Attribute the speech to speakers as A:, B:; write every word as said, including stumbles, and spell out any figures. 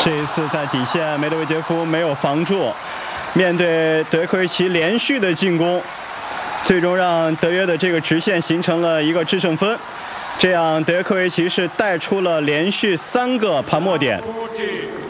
A: 这一次在底线，梅德韦杰夫没有防住，面对德约科维奇连续的进攻，最终让德约的这个直线形成了一个制胜分。这样，德约科维奇是带出了连续三个盘末点。